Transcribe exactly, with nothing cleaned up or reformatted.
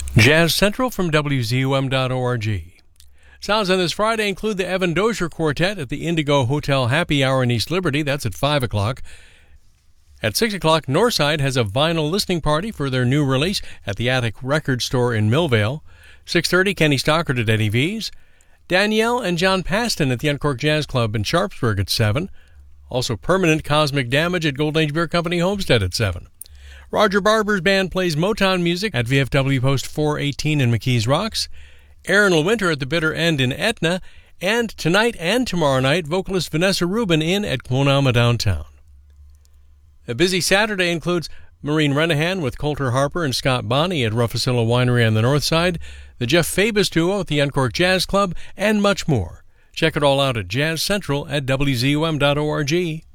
Jazz Central from W Z U M dot org. Sounds on this Friday include the Evan Dozier Quartet at the Indigo Hotel Happy Hour in East Liberty. That's at five o'clock. At six o'clock, Northside has a vinyl listening party for their new release at the Attic Record Store in Millvale. six thirty, Kenny Stockard at Eddie V's. Danielle and John Paston at the Uncorked Jazz Club in Sharpsburg at seven. Also, Permanent Cosmic Damage at Golden Age Beer Company Homestead at seven. Roger Barber's band plays Motown music at V F W Post four eighteen in McKees Rocks. Aaron LeWinter at the Bitter End in Etna. And tonight and tomorrow night, vocalist Vanessa Rubin in at Quonama Downtown. A busy Saturday includes Maureen Renahan with Coulter Harper and Scott Bonney at Ruffacilla Winery on the North Side, the Jeff Fabus Duo at the Uncorked Jazz Club, and much more. Check it all out at Jazz Central at W Z U M dot org.